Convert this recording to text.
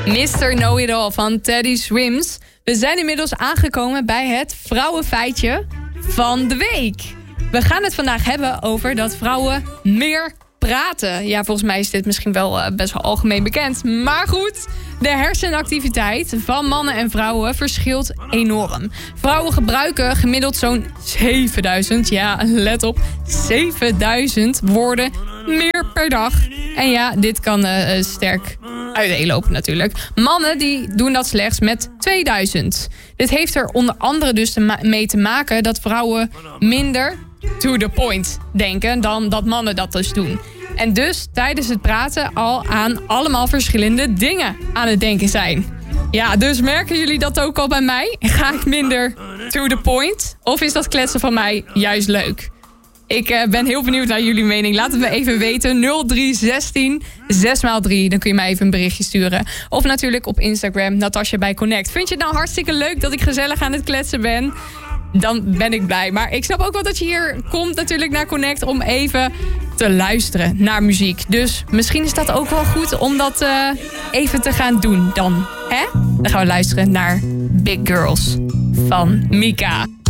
Mr. Know-It-All van Teddy Swims. We zijn inmiddels aangekomen bij het vrouwenfeitje van de week. We gaan het vandaag hebben over dat vrouwen meer praten. Ja, volgens mij is dit misschien wel best wel algemeen bekend. Maar goed, de hersenactiviteit van mannen en vrouwen verschilt enorm. Vrouwen gebruiken gemiddeld zo'n 7000, ja, let op, 7000 woorden meer per dag. En ja, dit kan sterk uiteenlopen natuurlijk. Mannen die doen dat slechts met 2000. Dit heeft er onder andere dus mee te maken dat vrouwen minder to the point denken dan dat mannen dat dus doen. En dus tijdens het praten al aan allemaal verschillende dingen aan het denken zijn. Ja, dus merken jullie dat ook al bij mij? Ga ik minder to the point? Of is dat kletsen van mij juist leuk? Ik ben heel benieuwd naar jullie mening. Laat het me even weten. 0316 6x3. Dan kun je mij even een berichtje sturen. Of natuurlijk op Instagram, Natasja bij Connect. Vind je het nou hartstikke leuk dat ik gezellig aan het kletsen ben? Dan ben ik blij. Maar ik snap ook wel dat je hier komt natuurlijk naar Connect om even te luisteren naar muziek. Dus misschien is dat ook wel goed om dat even te gaan doen dan. Hè? Dan gaan we luisteren naar Big Girls van Mika.